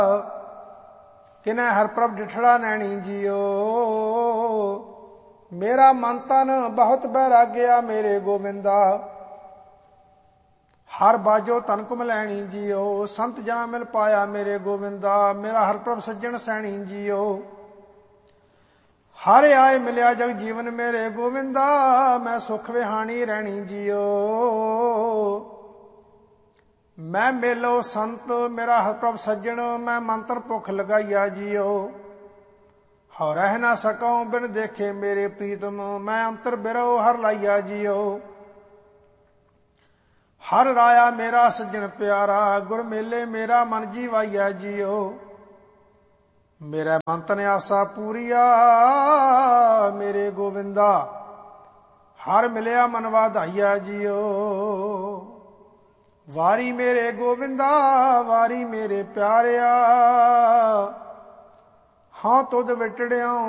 किनै हर प्रभ डिठड़ा नैणी जियो। मेरा मन तन बहुत बैराग्या मेरे गोविंदा, हर बाजो तन कुमलैणी जियो। संत जना मिल पाया मेरे गोविंदा, मेरा हर प्रभ सज्जन सैणी जियो। हर आए मिलिया जग जीवन मेरे गोविंदा, मैं सुख विहानी रहनी जियो। मैं मेलो संत मेरा हर प्रभ सज्जन, मैं मंत्र भुख लगाइया जियो। हौ रह ना सकूं बिन देखे मेरे प्रीतम, मैं अंतर बिरो हर लाइया जियो। हर राया मेरा सज्जन प्यारा, गुर मेले मेरा मन जीवाइया जियो। मेरा मन तन आसा पूरिया मेरे गोविंदा, हर मिलिया मन वाधाइया जियो। वारी मेरे गोविंदा वारी मेरे प्यारिया, हाँ तुद विटड़िया